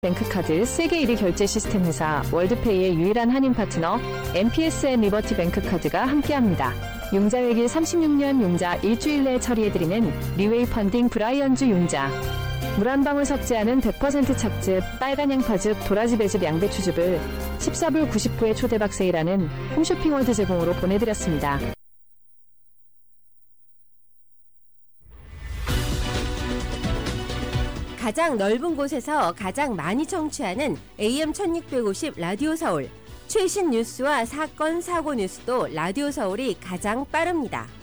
뱅크카드 세계 1위 결제 시스템 회사 월드페이의 유일한 한인 파트너 MPS&N 리버티 뱅크카드가 함께합니다. 융자회기 36년 융자 일주일 내에 처리해드리는 리웨이 펀딩 브라이언즈 융자. 물 한 방울 섞지 않은 100% 착즙, 빨간 양파즙, 도라지 배즙, 양배추즙을 14불 99에 초대박 세일하는 홈쇼핑월드 제공으로 보내드렸습니다. 가장 넓은 곳에서 가장 많이 청취하는 AM 1650 라디오 서울. 최신 뉴스와 사건, 사고 뉴스도 라디오 서울이 가장 빠릅니다.